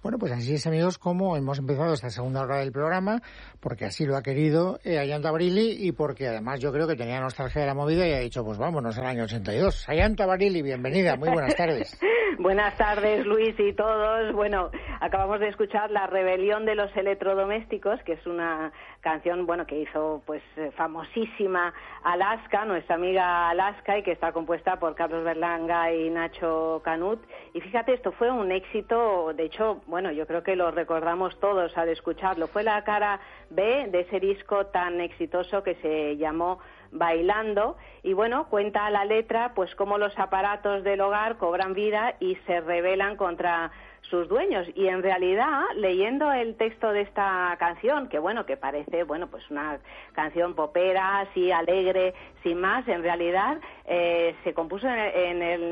Bueno, pues así es, amigos, como hemos empezado esta segunda hora del programa, porque así lo ha querido Ayanta Barili y porque además yo creo que tenía nostalgia de la movida y ha dicho, pues vámonos al año 82. Ayanta Barili, bienvenida, muy buenas tardes. Buenas tardes, Luis y todos. Bueno, acabamos de escuchar La rebelión de los electrodomésticos, que es una canción, bueno, que hizo pues famosísima Alaska, nuestra amiga Alaska, y que está compuesta por Carlos Berlanga y Nacho Canut. Y fíjate, esto fue un éxito, de hecho, bueno, yo creo que lo recordamos todos al escucharlo. Fue la cara B de ese disco tan exitoso que se llamó Bailando, y bueno, cuenta la letra pues cómo los aparatos del hogar cobran vida y se rebelan contra sus dueños. Y en realidad, leyendo el texto de esta canción, que bueno, que parece, bueno, pues una canción popera, así alegre, sin más, en realidad se compuso en el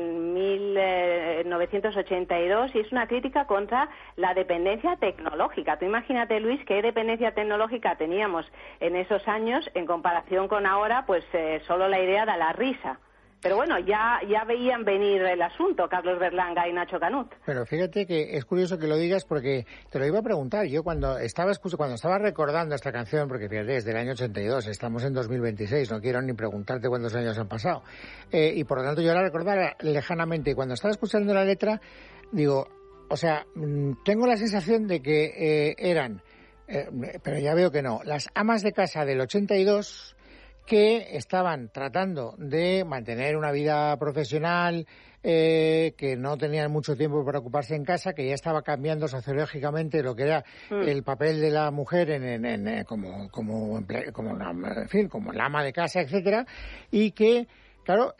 1982 y es una crítica contra la dependencia tecnológica. Tú imagínate, Luis, qué dependencia tecnológica teníamos en esos años en comparación con ahora, pues solo la idea da la risa. Pero bueno, ya veían venir el asunto, Carlos Berlanga y Nacho Canut. Pero fíjate que es curioso que lo digas porque te lo iba a preguntar. Yo cuando estaba recordando esta canción, porque fíjate, es del año 82, estamos en 2026, no quiero ni preguntarte cuántos años han pasado. Y por lo tanto yo la recordaba lejanamente. Y cuando estaba escuchando la letra, digo, o sea, tengo la sensación de que eran, pero ya veo que no, las amas de casa del 82... que estaban tratando de mantener una vida profesional, que no tenían mucho tiempo para ocuparse en casa, que ya estaba cambiando sociológicamente lo que era el papel de la mujer como la ama de casa, etcétera, y que claro,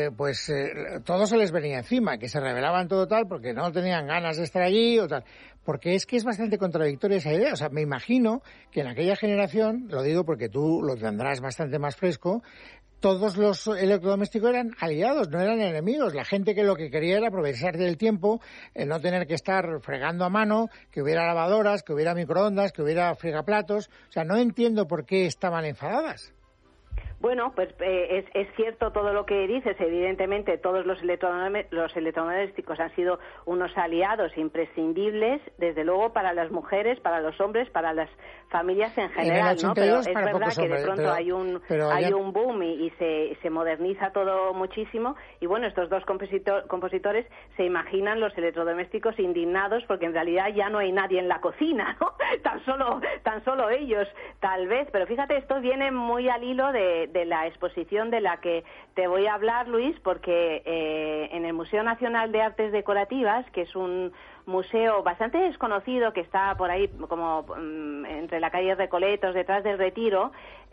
todo se les venía encima, que se rebelaban todo tal porque no tenían ganas de estar allí o tal. Porque es que es bastante contradictoria esa idea. O sea, me imagino que en aquella generación, lo digo porque tú lo tendrás bastante más fresco, todos los electrodomésticos eran aliados, no eran enemigos. La gente que lo que quería era aprovechar del tiempo, no tener que estar fregando a mano, que hubiera lavadoras, que hubiera microondas, que hubiera fregaplatos. O sea, no entiendo por qué estaban enfadadas. Bueno, pues es cierto todo lo que dices. Evidentemente, todos los electrodomésticos han sido unos aliados imprescindibles, desde luego, para las mujeres, para los hombres, para las familias en general, ¿no? Pero es verdad que de pronto hay un boom y se moderniza todo muchísimo. Y bueno, estos dos compositores se imaginan los electrodomésticos indignados porque en realidad ya no hay nadie en la cocina, ¿no? Tan solo ellos, tal vez. Pero fíjate, esto viene muy al hilo de la exposición de la que te voy a hablar, Luis, porque en el Museo Nacional de Artes Decorativas, que es un museo bastante desconocido que está por ahí como entre la calle Recoletos, detrás del Retiro,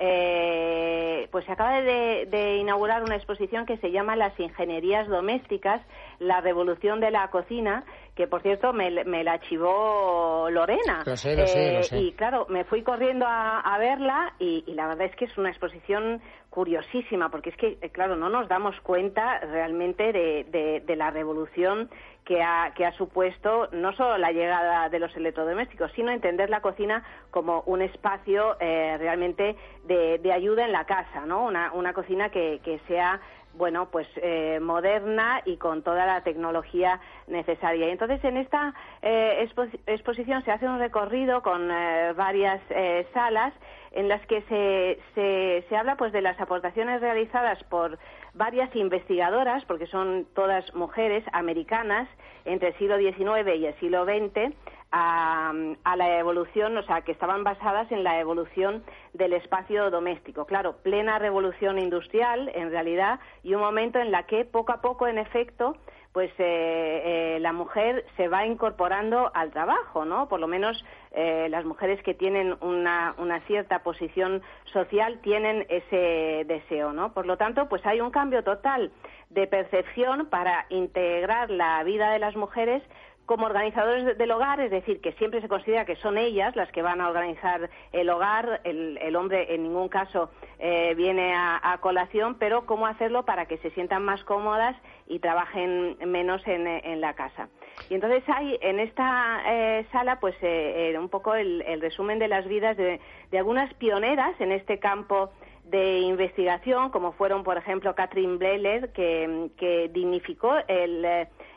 pues se acaba de inaugurar una exposición que se llama Las ingenierías domésticas, la revolución de la cocina, que por cierto me la archivó Lorena. Lo sé. Y claro, me fui corriendo a verla y la verdad es que es una exposición curiosísima, porque es que, claro, no nos damos cuenta realmente de la revolución que ha supuesto no solo la llegada de los electrodomésticos, sino entender la cocina como un espacio realmente de ayuda en la casa, ¿no? Una cocina que sea, bueno, pues moderna y con toda la tecnología necesaria. Y entonces en esta exposición se hace un recorrido con varias salas en las que se habla pues de las aportaciones realizadas por varias investigadoras, porque son todas mujeres americanas, entre el siglo XIX y el siglo XX, a la evolución, o sea, que estaban basadas en la evolución del espacio doméstico. Claro, plena revolución industrial, en realidad, y un momento en la que, poco a poco, en efecto, pues la mujer se va incorporando al trabajo, ¿no? Por lo menos las mujeres que tienen una cierta posición social tienen ese deseo, ¿no? Por lo tanto, pues hay un cambio total de percepción para integrar la vida de las mujeres como organizadores del hogar, es decir, que siempre se considera que son ellas las que van a organizar el hogar, el hombre en ningún caso viene a colación, pero cómo hacerlo para que se sientan más cómodas y trabajen menos en la casa. Y entonces hay en esta sala pues un poco el resumen de las vidas de algunas pioneras en este campo de investigación, como fueron, por ejemplo, Catherine Breilert, que dignificó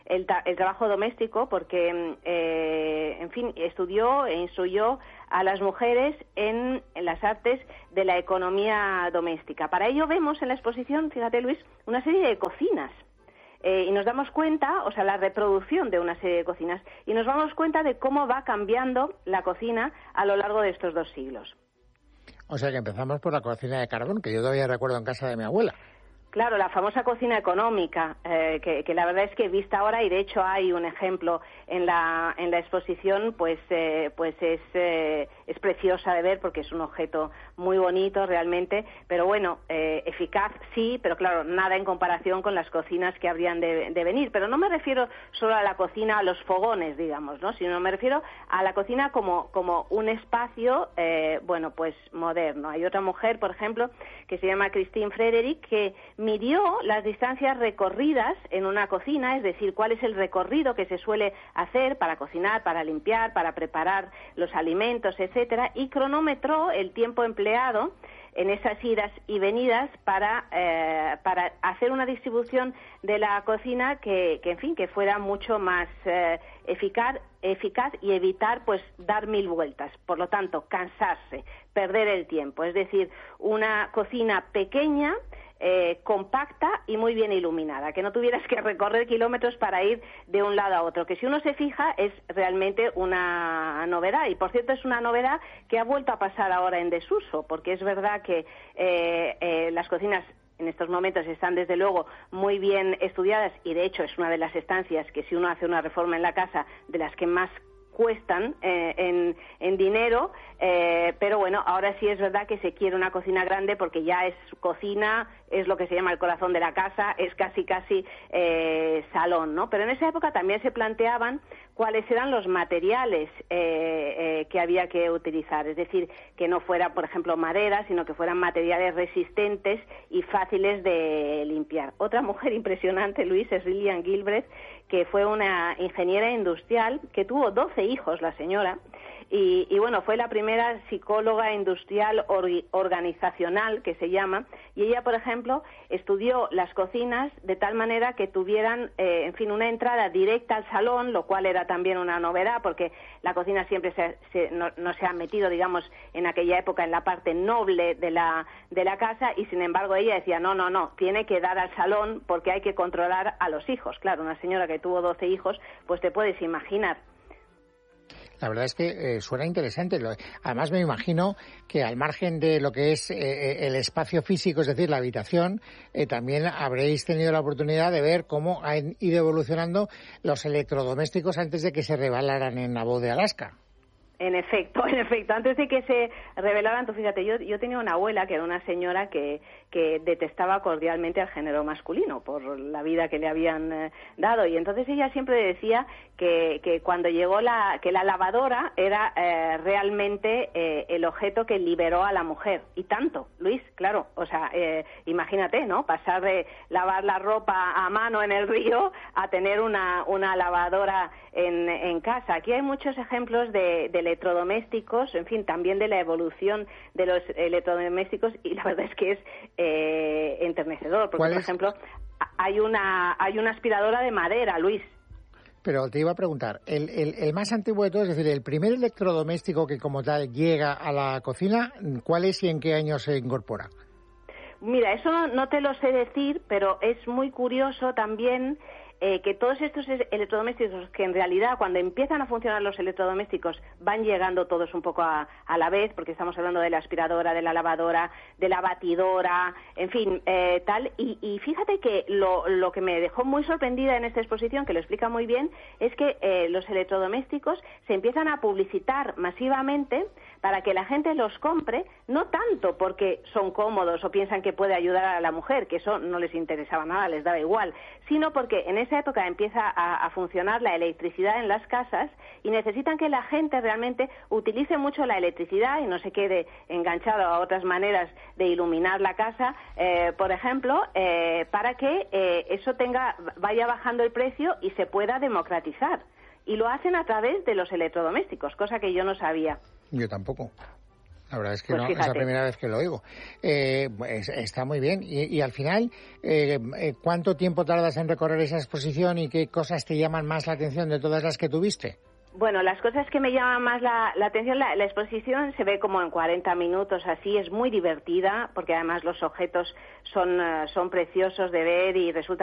el trabajo doméstico porque, en fin, estudió e instruyó a las mujeres en las artes de la economía doméstica. Para ello vemos en la exposición, fíjate Luis, una serie de cocinas. Y nos damos cuenta, o sea, la reproducción de una serie de cocinas, y nos damos cuenta de cómo va cambiando la cocina a lo largo de estos 2 siglos. O sea que empezamos por la cocina de carbón, que yo todavía recuerdo en casa de mi abuela. Claro, la famosa cocina económica, que la verdad es que vista ahora, y de hecho hay un ejemplo en la exposición, pues es preciosa de ver porque es un objeto muy bonito realmente, pero bueno, eficaz sí, pero claro, nada en comparación con las cocinas que habrían de venir. Pero no me refiero solo a la cocina, a los fogones, digamos, ¿no? Sino me refiero a la cocina como un espacio, bueno, pues moderno. Hay otra mujer, por ejemplo, que se llama Christine Frederick, que midió las distancias recorridas en una cocina, es decir, cuál es el recorrido que se suele hacer para cocinar, para limpiar, para preparar los alimentos, etcétera, y cronometró el tiempo empleado en esas idas y venidas para hacer una distribución de la cocina que en fin, que fuera mucho más eficaz y evitar pues dar 1000 vueltas. Por lo tanto, cansarse, perder el tiempo. Es decir, una cocina pequeña, compacta y muy bien iluminada, que no tuvieras que recorrer kilómetros para ir de un lado a otro, que si uno se fija es realmente una novedad, y por cierto es una novedad que ha vuelto a pasar ahora en desuso, porque es verdad que las cocinas en estos momentos están desde luego muy bien estudiadas, y de hecho es una de las estancias que si uno hace una reforma en la casa, de las que más cuestan en dinero, pero bueno, ahora sí es verdad que se quiere una cocina grande porque ya es cocina, es lo que se llama el corazón de la casa, es casi salón, ¿no? Pero en esa época también se planteaban cuáles eran los materiales que había que utilizar, es decir, que no fuera, por ejemplo, madera, sino que fueran materiales resistentes y fáciles de limpiar. Otra mujer impresionante, Luis, es Lillian Gilbreth, que fue una ingeniera industrial que tuvo 12 hijos, la señora, y bueno, fue la primera psicóloga industrial organizacional, que se llama, y ella, por ejemplo, estudió las cocinas de tal manera que tuvieran, en fin, una entrada directa al salón, lo cual era también una novedad, porque la cocina siempre no se ha metido, digamos, en aquella época en la parte noble de la casa, y sin embargo ella decía, no, tiene que dar al salón porque hay que controlar a los hijos. Claro, una señora que tuvo 12 hijos, pues te puedes imaginar. La verdad es que suena interesante. Además, me imagino que al margen de lo que es el espacio físico, es decir, la habitación, también habréis tenido la oportunidad de ver cómo han ido evolucionando los electrodomésticos antes de que se revelaran en la voz de Alaska. En efecto, antes de que se revelaran, tú fíjate, yo tenía una abuela que era una señora que detestaba cordialmente al género masculino por la vida que le habían dado, y entonces ella siempre decía que cuando llegó la lavadora era realmente el objeto que liberó a la mujer, y tanto, Luis, claro, o sea, imagínate, ¿no?, pasar de lavar la ropa a mano en el río a tener una lavadora en casa. Aquí hay muchos ejemplos de electrodomésticos, en fin, también de la evolución de los electrodomésticos, y la verdad es que es enternecedor, porque, por ejemplo, hay una aspiradora de madera, Luis. Pero te iba a preguntar, el más antiguo de todos, es decir, el primer electrodoméstico que como tal llega a la cocina, ¿cuál es y en qué año se incorpora? Mira, eso no te lo sé decir, pero es muy curioso también que todos estos electrodomésticos, que en realidad cuando empiezan a funcionar los electrodomésticos van llegando todos un poco a la vez, porque estamos hablando de la aspiradora, de la lavadora, de la batidora, en fin, tal, y fíjate que lo que me dejó muy sorprendida en esta exposición, que lo explica muy bien, es que los electrodomésticos se empiezan a publicitar masivamente para que la gente los compre, no tanto porque son cómodos o piensan que puede ayudar a la mujer, que eso no les interesaba nada, les daba igual, sino porque en esa época empieza a funcionar la electricidad en las casas y necesitan que la gente realmente utilice mucho la electricidad y no se quede enganchado a otras maneras de iluminar la casa, por ejemplo, para que eso vaya bajando el precio y se pueda democratizar. Y lo hacen a través de los electrodomésticos, cosa que yo no sabía. Yo tampoco. La verdad es que pues no, fíjate. es la primera vez que lo oigo. Está muy bien. Y al final, ¿cuánto tiempo tardas en recorrer esa exposición y qué cosas te llaman más la atención de todas las que tuviste? Bueno, las cosas que me llaman más la atención, la exposición se ve como en 40 minutos, así, es muy divertida, porque además los objetos son preciosos de ver y resulta